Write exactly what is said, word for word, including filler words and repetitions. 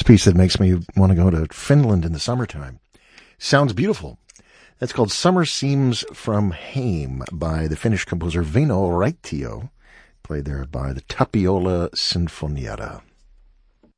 piece that makes me want to go to Finland in the summertime. Sounds beautiful. That's called Summer Seems from Hame by the Finnish composer Väinö Raitio, played there by the Tapiola Sinfonietta.